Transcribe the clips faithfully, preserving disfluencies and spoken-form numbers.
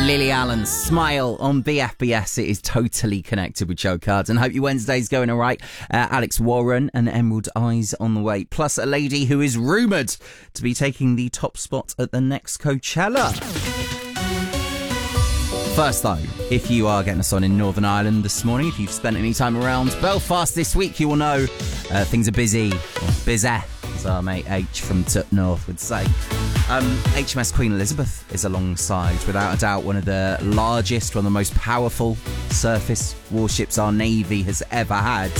Lily Allen, Smile on B F B S. It is totally connected with show cards, and hope your Wednesday's going all right. Uh, Alex Warren and Emerald Eyes on the way, plus a lady who is rumoured to be taking the top spot at the next Coachella. First though, if you are getting us on in Northern Ireland this morning, if you've spent any time around Belfast this week, you will know uh, things are busy, or busy, as our mate H from Tut North would say. Um, H M S Queen Elizabeth is alongside, without a doubt, one of the largest, one of the most powerful surface warships our Navy has ever had.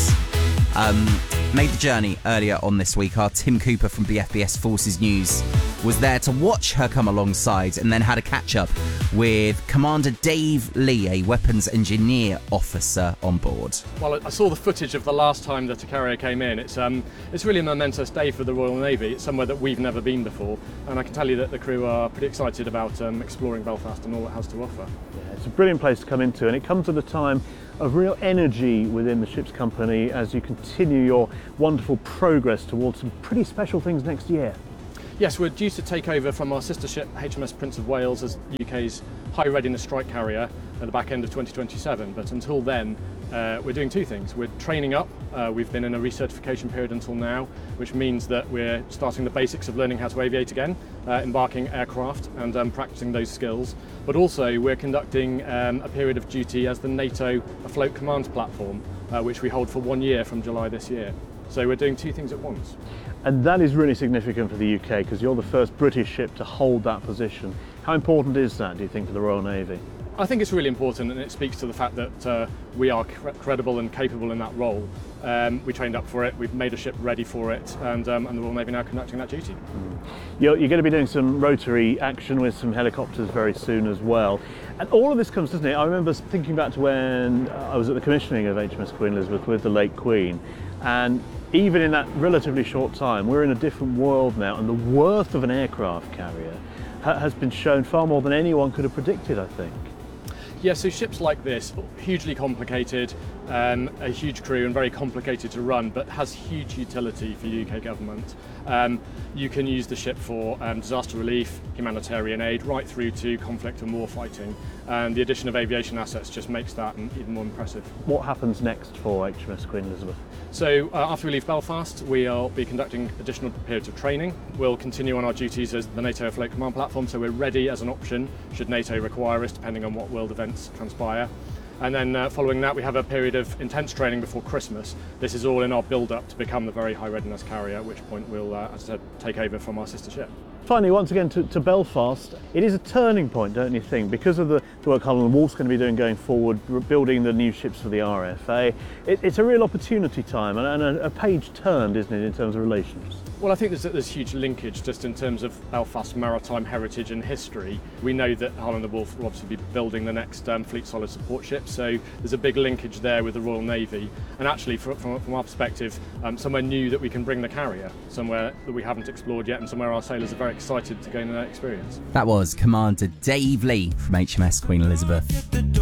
Um, made the journey earlier on this week. Our Tim Cooper from B F B S Forces News was there to watch her come alongside, and then had a catch-up with Commander Dave Lee, a weapons engineer officer on board. Well, I saw the footage of the last time that a carrier came in. It's um, it's really a momentous day for the Royal Navy. It's somewhere that we've never been before, and I can tell you that the crew are pretty excited about um, exploring Belfast and all it has to offer. Yeah, it's a brilliant place to come into, and it comes at a time of real energy within the ship's company as you continue your wonderful progress towards some pretty special things next year. Yes, we're due to take over from our sister ship H M S Prince of Wales as U K's high readiness strike carrier at the back end of twenty twenty-seven, but until then uh, we're doing two things. We're training up. Uh, we've been in a recertification period until now, which means that we're starting the basics of learning how to aviate again, uh, embarking aircraft and um, practicing those skills. But also we're conducting um, a period of duty as the NATO Afloat Command Platform, uh, which we hold for one year from July this year. So we're doing two things at once. And that is really significant for the U K, because you're the first British ship to hold that position. How important is that, do you think, to the Royal Navy? I think it's really important, and it speaks to the fact that uh, we are cre- credible and capable in that role. Um, we trained up for it, we've made a ship ready for it, and, um, and the Royal Navy now conducting that duty. Mm. You're, you're going to be doing some rotary action with some helicopters very soon as well. And all of this comes, doesn't it? I remember thinking back to when I was at the commissioning of H M S Queen Elizabeth with the late Queen, and even in that relatively short time, we're in a different world now, and the worth of an aircraft carrier ha- has been shown far more than anyone could have predicted, I think. Yeah, so ships like this, hugely complicated, um, a huge crew and very complicated to run, but has huge utility for the U K government. Um, you can use the ship for um, disaster relief, humanitarian aid, right through to conflict and war fighting. And the addition of aviation assets just makes that even more impressive. What happens next for H M S Queen Elizabeth? So uh, after we leave Belfast, we'll be conducting additional periods of training. We'll continue on our duties as the NATO Afloat Command Platform, so we're ready as an option should NATO require us, depending on what world events transpire. And then uh, following that, we have a period of intense training before Christmas. This is all in our build-up to become the very high readiness carrier, at which point we'll, uh, as I said, take over from our sister ship. Finally, once again, to, to Belfast, it is a turning point, don't you think? Because of the, the work Harland and Wolff's going to be doing going forward, building the new ships for the R F A, it, it's a real opportunity time and, and a, a page turned, isn't it, in terms of relations? Well, I think there's, there's huge linkage just in terms of Belfast's maritime heritage and history. We know that Harland and Wolff will obviously be building the next um, Fleet Solid support ship, so there's a big linkage there with the Royal Navy. And actually, from, from, from our perspective, um, somewhere new that we can bring the carrier, somewhere that we haven't explored yet, and somewhere our sailors are very excited to gain that experience. That was Commander Dave Lee from H M S Queen Elizabeth.